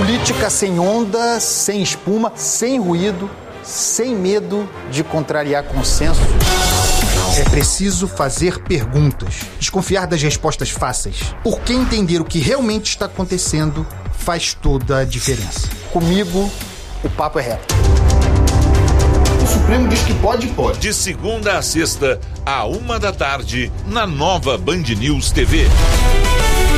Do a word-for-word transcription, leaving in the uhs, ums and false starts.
Política sem onda, sem espuma, sem ruído, sem medo de contrariar consenso. É preciso fazer perguntas, desconfiar das respostas fáceis, porque entender o que realmente está acontecendo faz toda a diferença. Comigo, o papo é reto. O Supremo diz que pode, pode. De segunda a sexta, à uma da tarde, na nova Band News T V.